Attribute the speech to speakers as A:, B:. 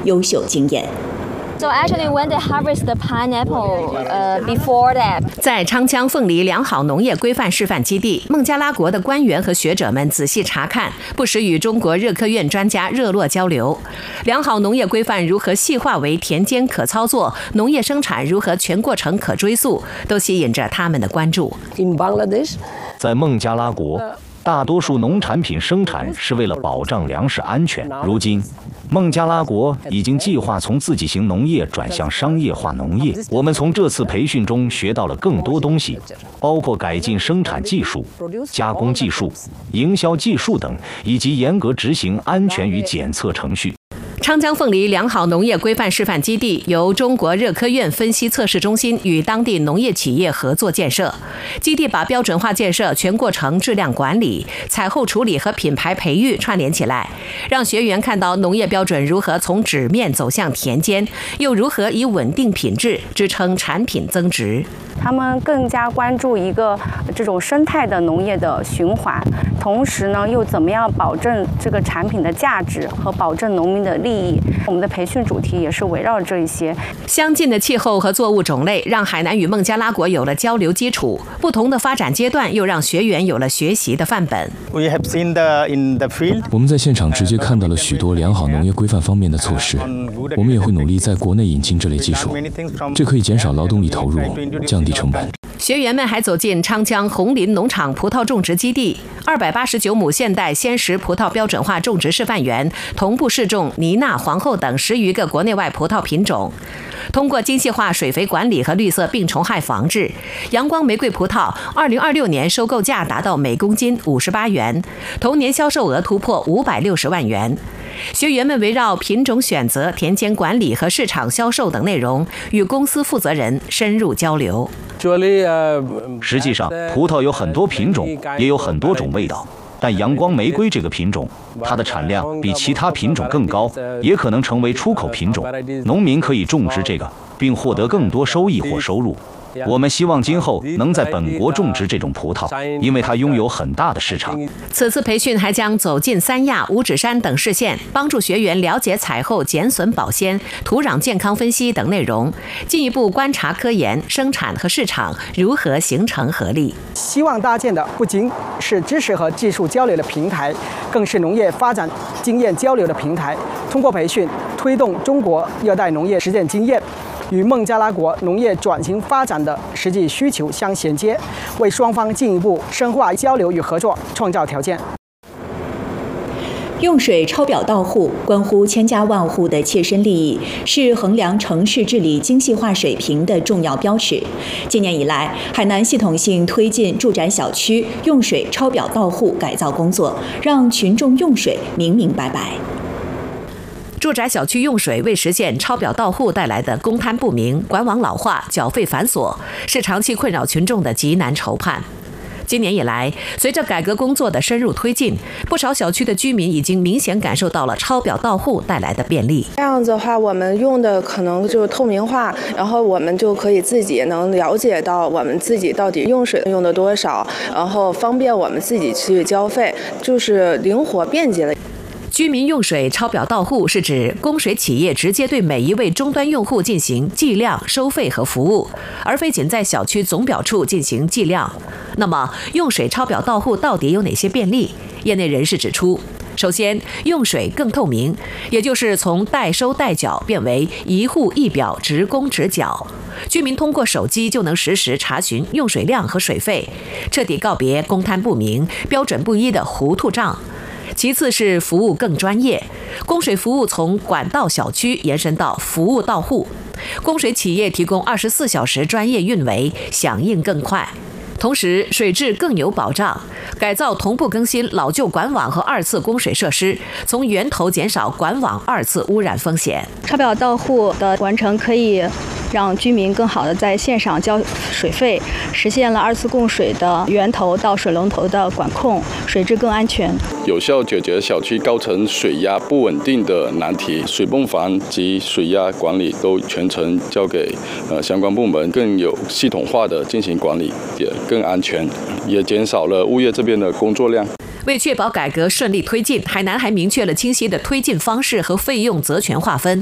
A: 优秀经验。
B: So actually, when they harvest the pineapple, before that，
C: 在昌江凤梨良好农业规范示范基地，孟加拉国的官员和学者们仔细查看，不时与中国热科院专家热络交流。良好农业规范如何细化为田间可操作，农业生产如何全过程可追溯，都吸引着他们的关注。
D: 在孟加拉国，大多数农产品生产是为了保障粮食安全。如今，孟加拉国已经计划从自给型农业转向商业化农业。我们从这次培训中学到了更多东西，包括改进生产技术、加工技术、营销技术等，以及严格执行安全与检测程序。
C: 昌江凤梨良好农业规范示范基地由中国热科院分析测试中心与当地农业企业合作建设。基地把标准化建设、全过程质量管理、采后处理和品牌培育串联起来，让学员看到农业标准如何从纸面走向田间，又如何以稳定品质支撑产品增值。
E: 他们更加关注一个这种生态的农业的循环，同时呢，又怎么样保证这个产品的价值和保证农民的利益。我们的培训主题也是围绕这一些。
C: 相近的气候和作物种类让海南与孟加拉国有了交流基础，不同的发展阶段又让学员有了学习的范本。
F: 我们在现场直接看到了许多良好农业规范方面的措施，我们也会努力在国内引进这类技术，这可以减少劳动力投入，降低成本。
C: 学员们还走进昌江红林农场葡萄种植基地，289亩现代鲜食葡萄标准化种植示范园同步试种妮娜、皇后等10余个国内外葡萄品种。通过精细化水肥管理和绿色病虫害防治，阳光玫瑰葡萄2026年收购价达到每公斤58元，同年销售额突破560万元。学员们围绕品种选择、田间管理和市场销售等内容，与公司负责人深入交流。
D: 实际上，葡萄有很多品种，也有很多种味道。但阳光玫瑰这个品种，它的产量比其他品种更高，也可能成为出口品种。农民可以种植这个，并获得更多收益或收入。我们希望今后能在本国种植这种葡萄，因为它拥有很大的市场。
C: 此次培训还将走进三亚、五指山等市县，帮助学员了解采后减损保鲜、土壤健康分析等内容，进一步观察科研、生产和市场如何形成合力。
G: 希望搭建的不仅是知识和技术交流的平台，更是农业发展经验交流的平台。通过培训，推动中国热带农业实践经验与孟加拉国农业转型发展的实际需求相衔接，为双方进一步深化交流与合作创造条件。
A: 用水超表到户，关乎千家万户的切身利益，是衡量城市治理精细化水平的重要标尺。今年以来，海南系统性推进住宅小区用水超表到户改造工作，让群众用水明明白白。
C: 住宅小区用水为实现超表到户带来的公摊不明、管网老化、缴费繁琐，是长期困扰群众的极难愁盼。今年以来，随着改革工作的深入推进，不少小区的居民已经明显感受到了超表到户带来的便利。
H: 这样子的话，我们用的可能就透明化，然后我们就可以自己能了解到我们自己到底用水用的多少，然后方便我们自己去交费，就是灵活便捷了。
C: 居民用水超表到户是指供水企业直接对每一位终端用户进行计量、收费和服务，而非仅在小区总表处进行计量。那么，用水超表到户到底有哪些便利？业内人士指出，首先，用水更透明，也就是从代收代缴变为一户一表，直供直缴。居民通过手机就能实时查询用水量和水费，彻底告别公摊不明、标准不一的糊涂账。其次是服务更专业，供水服务从管道小区延伸到服务到户，供水企业提供24小时专业运维，响应更快。同时，水质更有保障，改造同步更新老旧管网和2次供水设施，从源头减少管网2次污染风险。
I: 超表到户的完成可以让居民更好的在线上交水费，实现了2次供水的源头到水龙头的管控，水质更安全，
J: 有效解决小区高层水压不稳定的难题。水泵房及水压管理都全程交给相关部门，更有系统化的进行管理，也更安全，也减少了物业这边的工作量。
C: 为确保改革顺利推进，海南还明确了清晰的推进方式和费用责权划分。